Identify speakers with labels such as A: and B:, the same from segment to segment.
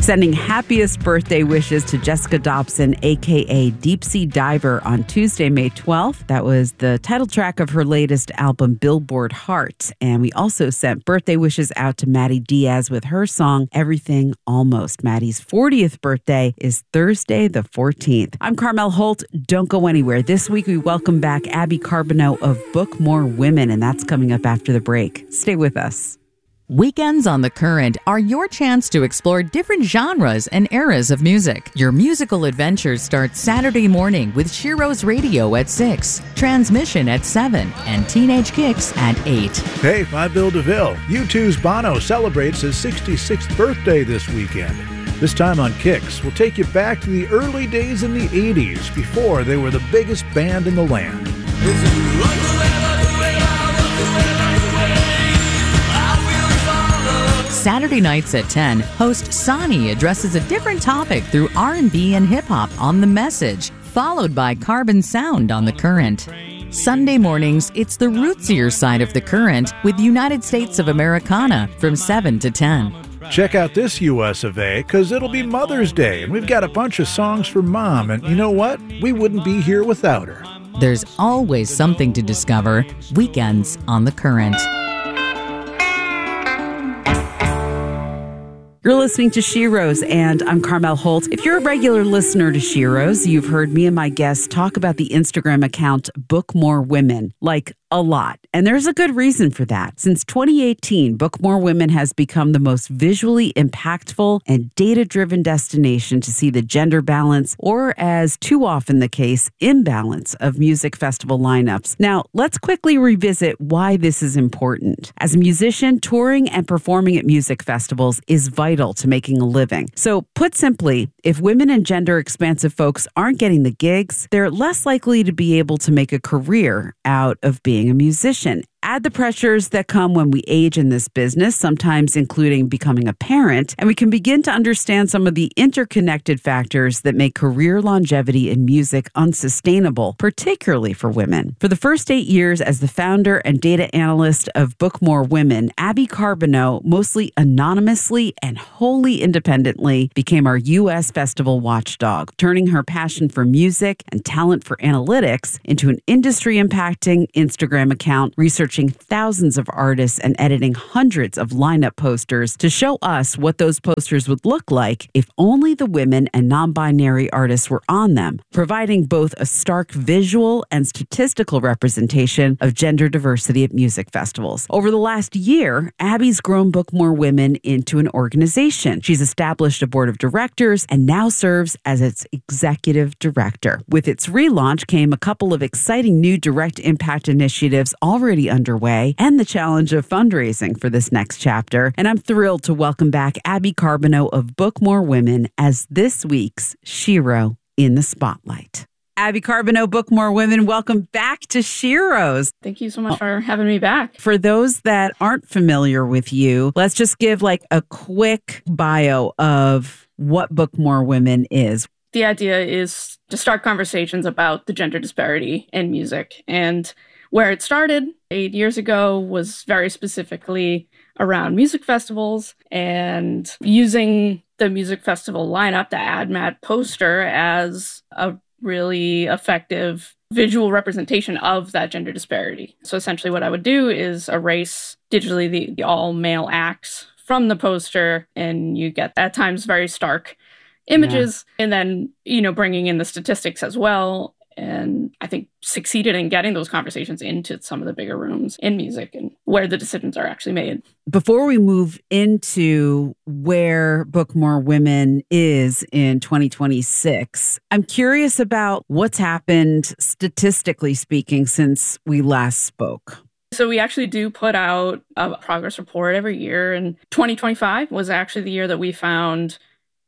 A: Sending happiest birthday wishes to Jessica Dobson, a.k.a. Deep Sea Diver, on Tuesday, May 12th. That was the title track of her latest album, Billboard Heart. And we also sent birthday wishes out to Maddie Diaz with her song, Everything Almost. Maddie's 40th birthday is Thursday, the 14th. I'm Carmel Holt. Don't go anywhere. This week, we welcome back Abby Carbonneau of Book More Women, and that's coming up after the break. Stay with us.
B: Weekends on The Current are your chance to explore different genres and eras of music. Your musical adventures start Saturday morning with Shiro's Radio at 6, Transmission at 7, and Teenage Kicks at 8.
C: Hey, I'm Bill DeVille. U2's Bono celebrates his 66th birthday this weekend. This time on Kicks, we'll take you back to the early days in the 80s, before they were the biggest band in the land.
B: Saturday nights at 10, host Sonny addresses a different topic through R&B and hip-hop on The Message, followed by Carbon Sound on The Current. Sunday mornings, it's the rootsier side of The Current with United States of Americana from 7 to 10.
C: Check out this US of A, because it'll be Mother's Day, and we've got a bunch of songs for Mom, and you know what? We wouldn't be here without her.
B: There's always something to discover. Weekends on The Current.
A: You're listening to Shiro's, and I'm Carmel Holt. If you're a regular listener to Shiro's, you've heard me and my guests talk about the Instagram account Book More Women, like a lot. And there's a good reason for that. Since 2018, Book More Women has become the most visually impactful and data-driven destination to see the gender balance, or as too often the case, imbalance of music festival lineups. Now, let's quickly revisit why this is important. As a musician, touring and performing at music festivals is vital to making a living. So, put simply, if women and gender-expansive folks aren't getting the gigs, they're less likely to be able to make a career out of being a musician. Add the pressures that come when we age in this business, sometimes including becoming a parent, and we can begin to understand some of the interconnected factors that make career longevity in music unsustainable, particularly for women. For the first 8 years as the founder and data analyst of Book More Women, Abby Carbonneau, mostly anonymously and wholly independently, became our U.S. festival watchdog, turning her passion for music and talent for analytics into an industry-impacting Instagram account, researching thousands of artists and editing hundreds of lineup posters to show us what those posters would look like if only the women and non-binary artists were on them, providing both a stark visual and statistical representation of gender diversity at music festivals. Over the last year, Abby's grown Book More Women into an organization. She's established a board of directors and now serves as its executive director. With its relaunch came a couple of exciting new direct impact initiatives already underway and the challenge of fundraising for this next chapter. And I'm thrilled to welcome back Abby Carbonneau of Book More Women as this week's Shiro in the Spotlight. Abby Carbonneau, Book More Women, welcome back to Shiro's.
D: Thank you so much for having me back.
A: For those that aren't familiar with you, let's just give like a quick bio of what Book More Women is.
D: The idea is to start conversations about the gender disparity in music. And where it started 8 years ago was very specifically around music festivals and using the music festival lineup, the AdMat poster, as a really effective visual representation of that gender disparity. So essentially what I would do is erase digitally the all-male acts from the poster, and you get at times very stark images, and then, bringing in the statistics as well. And I think succeeded in getting those conversations into some of the bigger rooms in music and where the decisions are actually made.
A: Before we move into where Book More Women is in 2026, I'm curious about what's happened statistically speaking since we last spoke.
D: So we actually do put out a progress report every year, and 2025 was actually the year that we found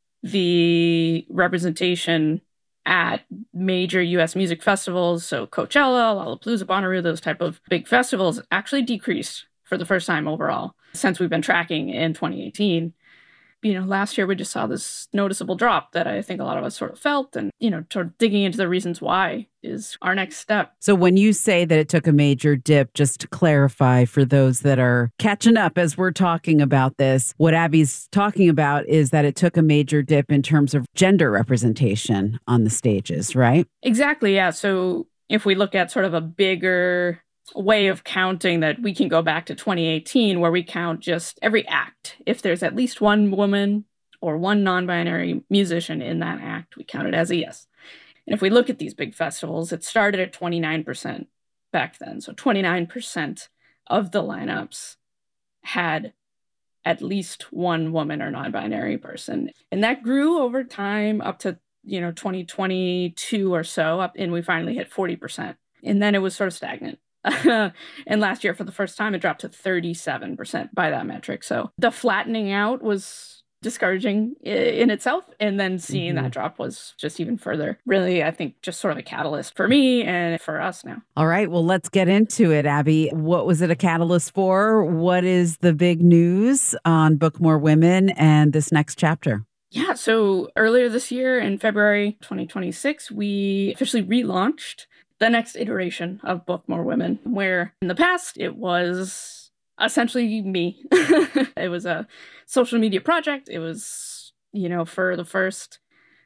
D: the representation at major U.S. music festivals, so Coachella, Lollapalooza, Bonnaroo, those type of big festivals, actually decreased for the first time overall since we've been tracking in 2018. last year we just saw this noticeable drop that I think a lot of us sort of felt, and, sort of digging into the reasons why is our next step.
A: So when you say that it took a major dip, just to clarify for those that are catching up as we're talking about this, what Abby's talking about is that it took a major dip in terms of gender representation on the stages, right?
D: Exactly, yeah. So if we look at sort of a bigger way of counting, that we can go back to 2018, where we count just every act. If there's at least one woman or one non-binary musician in that act, we count it as a yes. And if we look at these big festivals, it started at 29% back then. So 29% of the lineups had at least one woman or non-binary person. And that grew over time up to, 2022 or so, and we finally hit 40%. And then it was sort of stagnant. And last year, for the first time, it dropped to 37% by that metric. So the flattening out was discouraging in itself. And then seeing that drop was just even further, really, I think, just sort of a catalyst for me and for us now.
A: All right. Well, let's get into it, Abby. What was it a catalyst for? What is the big news on Book More Women and this next chapter?
D: Yeah, so earlier this year in February 2026, we officially relaunched the next iteration of Book More Women, where in the past it was essentially me. It was a social media project. It was, for the first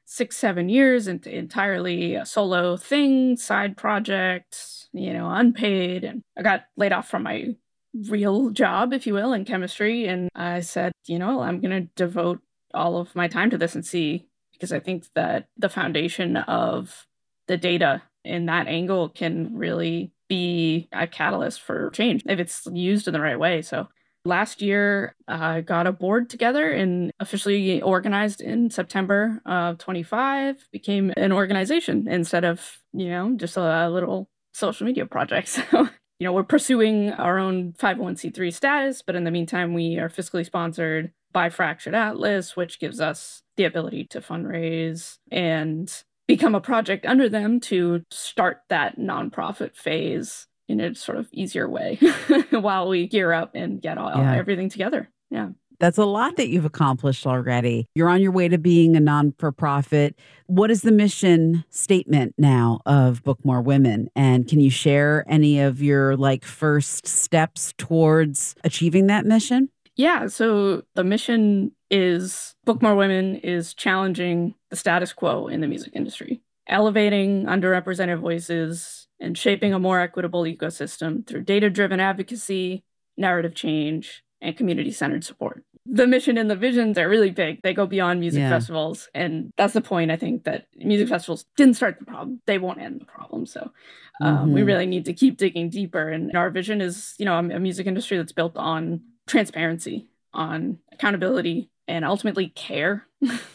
D: 6-7 years, entirely a solo thing, side project, unpaid. And I got laid off from my real job, if you will, in chemistry. And I said, I'm going to devote all of my time to this and see, because I think that the foundation of the data in that angle can really be a catalyst for change if it's used in the right way. So last year, I got a board together and officially organized in September of 25, became an organization instead of, just a little social media project. So, we're pursuing our own 501c3 status, but in the meantime, we are fiscally sponsored by Fractured Atlas, which gives us the ability to fundraise and become a project under them to start that nonprofit phase in a sort of easier way while we gear up and get everything together. Yeah.
A: That's a lot that you've accomplished already. You're on your way to being a non-for-profit. What is the mission statement now of Book More Women? And can you share any of your first steps towards achieving that mission?
D: Yeah, so the mission is Book More Women is challenging the status quo in the music industry, elevating underrepresented voices, and shaping a more equitable ecosystem through data-driven advocacy, narrative change, and community-centered support. The mission and the visions are really big. They go beyond music festivals. And that's the point, I think, that music festivals didn't start the problem. They won't end the problem. So we really need to keep digging deeper. And our vision is, a music industry that's built on transparency, on accountability, and ultimately care.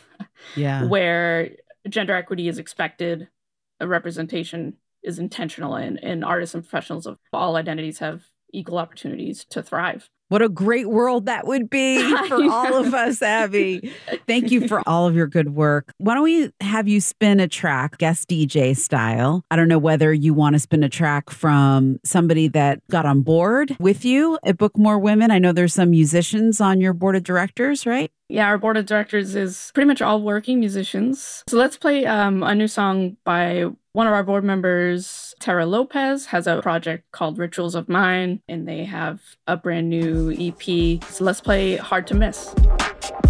D: Where gender equity is expected, a representation is intentional, and artists and professionals of all identities have equal opportunities to thrive.
A: What a great world that would be for all of us, Abby. Thank you for all of your good work. Why don't we have you spin a track, guest DJ style? I don't know whether you want to spin a track from somebody that got on board with you at Book More Women. I know there's some musicians on your board of directors, right?
D: Yeah, our board of directors is pretty much all working musicians. So let's play a new song by one of our board members. Tara Lopez has a project called Rituals of Mine, and they have a brand new EP. So let's play Hard to Miss.